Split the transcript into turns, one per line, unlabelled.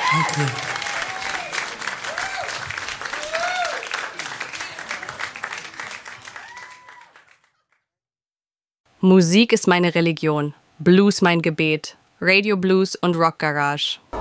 Danke.
Musik ist meine Religion, Blues mein Gebet, Radio Blues und Rock Garage.